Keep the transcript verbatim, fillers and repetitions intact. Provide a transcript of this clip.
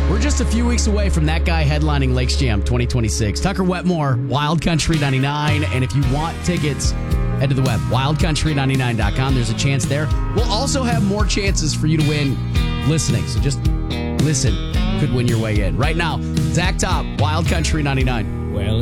We're just a few weeks away from that guy headlining Lakes Jam twenty twenty-six. Tucker Wetmore, Wild Country ninety-nine. And if you want tickets, head to the web, wild country ninety-nine dot com. There's a chance there. We'll also have more chances for you to win listening. So just listen. Could win your way in. Right now, Zach Top, Wild Country ninety-nine. Well,